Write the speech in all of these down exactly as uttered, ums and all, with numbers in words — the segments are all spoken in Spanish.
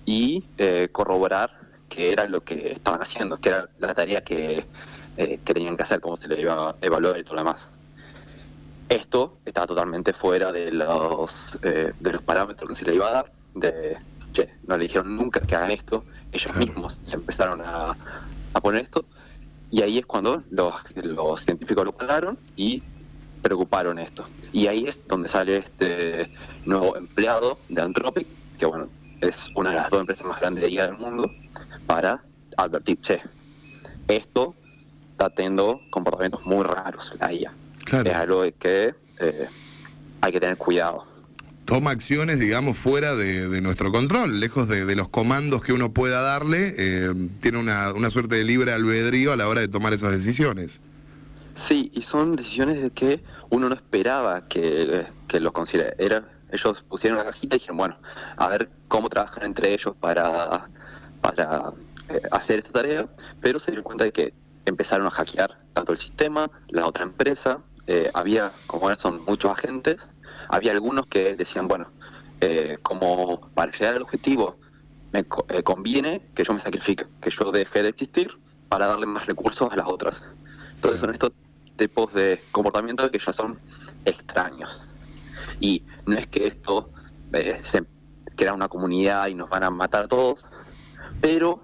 y eh, corroborar qué era lo que estaban haciendo, qué era la tarea que, eh, que tenían que hacer, cómo se le iba a evaluar y todo lo demás. Esto estaba totalmente fuera de los eh, de los parámetros que se le iba a dar, de, che, no le dijeron nunca que hagan esto, ellos Claro. mismos se empezaron a, a poner esto, y ahí es cuando los, los científicos lo pararon y preocuparon esto. Y ahí es donde sale este nuevo empleado de Anthropic, que bueno, es una de las dos empresas más grandes de I A del mundo, para advertir, che, esto está teniendo comportamientos muy raros, la I A. Claro. Es algo de que eh, hay que tener cuidado. Toma acciones, digamos, fuera de, de nuestro control, lejos de, de los comandos que uno pueda darle, eh, tiene una, una suerte de libre albedrío a la hora de tomar esas decisiones. Sí, y son decisiones de que uno no esperaba que, que los considere. Era, ellos pusieron una cajita y dijeron, bueno, a ver cómo trabajan entre ellos para, para eh, hacer esta tarea, pero se dieron cuenta de que empezaron a hackear tanto el sistema, la otra empresa, eh, había, como son muchos agentes, había algunos que decían, bueno, eh, como para llegar al objetivo me co- eh, conviene que yo me sacrifique, que yo deje de existir para darle más recursos a las otras. Entonces son estos tipos de comportamientos que ya son extraños. Y no es que esto eh, se crea una comunidad y nos van a matar a todos, pero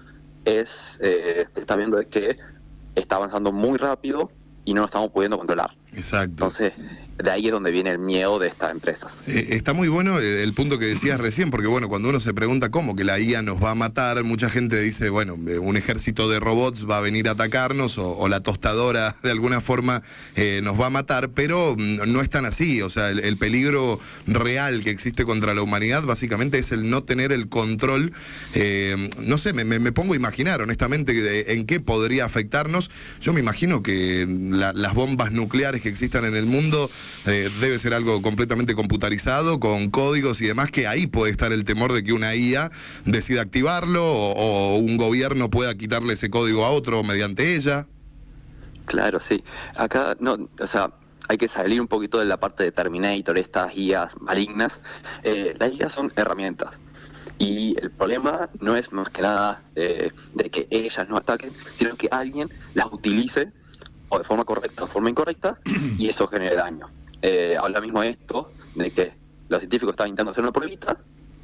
es eh, se está viendo de que está avanzando muy rápido y no lo estamos pudiendo controlar. Exacto. Entonces, de ahí es donde viene el miedo de estas empresas. Eh, está muy bueno el, el punto que decías recién, porque bueno, cuando uno se pregunta cómo que la I A nos va a matar, mucha gente dice, bueno, eh, un ejército de robots va a venir a atacarnos o, o la tostadora de alguna forma eh, nos va a matar, pero mm, no es tan así. O sea, el, el peligro real que existe contra la humanidad básicamente es el no tener el control. Eh, no sé, me, me, me pongo a imaginar honestamente de, en qué podría afectarnos. Yo me imagino que la, las bombas nucleares que existan en el mundo eh, debe ser algo completamente computarizado, con códigos y demás, que ahí puede estar el temor de que una I A decida activarlo o, o un gobierno pueda quitarle ese código a otro mediante ella. Claro, sí. Acá, no, o sea, hay que salir un poquito de la parte de Terminator, estas I As malignas. Eh, las I As son herramientas. Y el problema no es más que nada eh, de que ellas no ataquen, sino que alguien las utilice o de forma correcta o de forma incorrecta y eso genere daño. Eh, ahora mismo esto de que los científicos estaban intentando hacer una pruebita,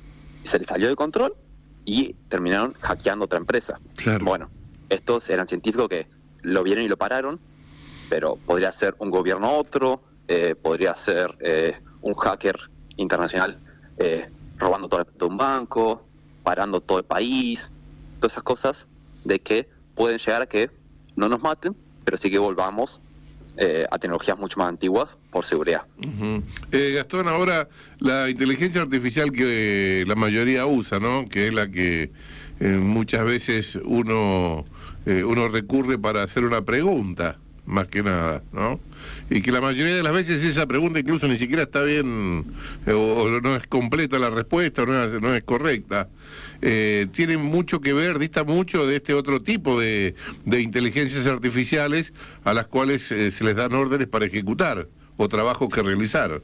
se les salió de control y terminaron hackeando otra empresa. Claro. Bueno, estos eran científicos que lo vieron y lo pararon, pero podría ser un gobierno otro, eh, podría ser eh, un hacker internacional eh, robando todo de un banco, parando todo el país, todas esas cosas de que pueden llegar a que no nos maten, pero sí que volvamos eh, a tecnologías mucho más antiguas por seguridad. Uh-huh. eh, Gastón, ahora la inteligencia artificial que la mayoría usa, ¿no? Que es la que eh, muchas veces uno eh, uno recurre para hacer una pregunta, más que nada, ¿no? Y que la mayoría de las veces esa pregunta incluso ni siquiera está bien, eh, o, o no es completa la respuesta, o no es, no es correcta. Eh, tiene mucho que ver, dista mucho de este otro tipo de, de inteligencias artificiales a las cuales eh, se les dan órdenes para ejecutar o trabajos que realizar.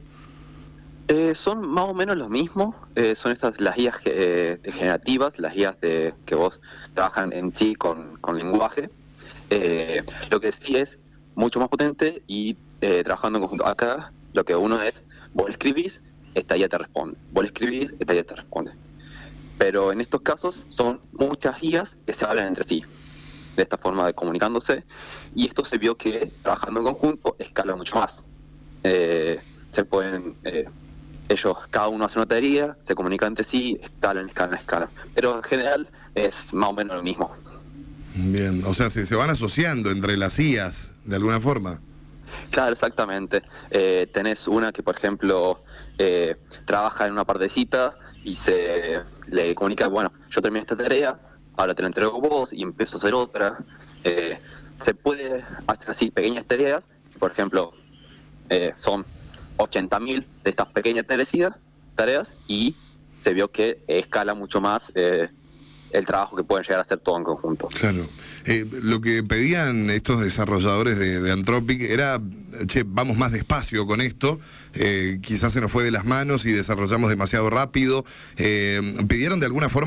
Eh, son más o menos los mismos, eh, son estas las I As eh, generativas, las I As de, que vos trabajan en sí con, con lenguaje. Eh, lo que sí es mucho más potente y eh, trabajando en conjunto. Acá lo que uno es, vos escribís, esta I A te responde. Vos escribís, esta I A te responde. Pero en estos casos son muchas I As que se hablan entre sí, de esta forma de comunicándose, y esto se vio que trabajando en conjunto escala mucho más. Eh, se pueden, eh, ellos, cada uno hace una tarea, se comunican entre sí, escalan, escalan, escalan. Pero en general es más o menos lo mismo. Bien, o sea, se, se van asociando entre las I As, de alguna forma. Claro, exactamente. Eh, tenés una que, por ejemplo, eh, trabaja en una partecita y se le comunica, bueno, yo terminé esta tarea, ahora te la entrego vos y empiezo a hacer otra. Eh, se puede hacer así pequeñas tareas, por ejemplo, eh, son ochenta mil de estas pequeñas tareas, tareas y se vio que escala mucho más eh, el trabajo que pueden llegar a hacer todo en conjunto. Claro. Eh, lo que pedían estos desarrolladores de, de Anthropic era, che, vamos más despacio con esto, eh, quizás se nos fue de las manos y desarrollamos demasiado rápido. Eh, pidieron de alguna forma